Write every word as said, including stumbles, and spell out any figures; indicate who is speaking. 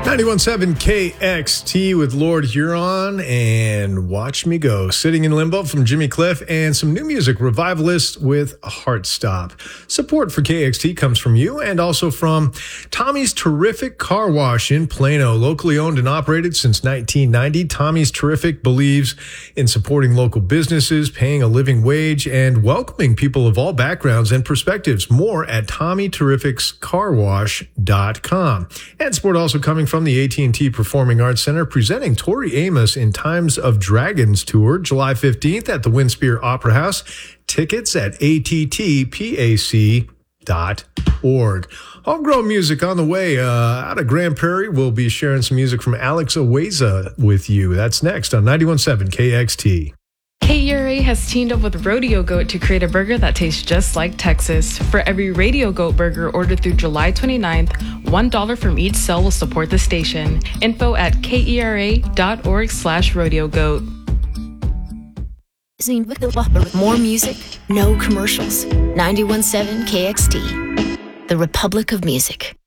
Speaker 1: ninety-one point seven K X T with Lord Huron and Watch Me Go. Sitting in Limbo from Jimmy Cliff and some new music, Revivalist with Heartstop. Support for K X T comes from you and also from Tommy's Terrific Car Wash in Plano. Locally owned and operated since nineteen ninety, Tommy's Terrific believes in supporting local businesses, paying a living wage, and welcoming people of all backgrounds and perspectives. More at tommy terrifics car wash dot com. And support also coming from the A T and T Performing Arts Center, presenting Tori Amos in Times of Dragons Tour, July fifteenth at the Winspear Opera House. Tickets at A T T pac dot org. Homegrown music on the way. Uh, out of Grand Prairie, we'll be sharing some music from Alex Aweza with you. That's next on ninety-one point seven K X T.
Speaker 2: K E R A has teamed up with Rodeo Goat to create a burger that tastes just like Texas. For every Rodeo Goat burger ordered through July twenty-ninth, one dollar from each sale will support the station. Info at kera.org slash rodeo goat.
Speaker 3: More music, no commercials. ninety-one point seven K X T, the Republic of Music.